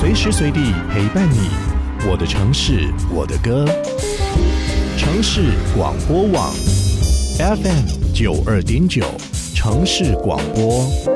随时随地陪伴你。我的城市，我的歌。城市广播网 FM 92.9，城市广播。